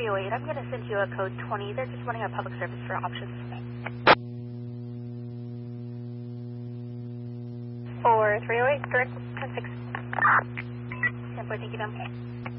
308. I'm going to send you a code 20. They're just running a public service for options. 4308, direct 10-6. 10-4, thank you, ma'am.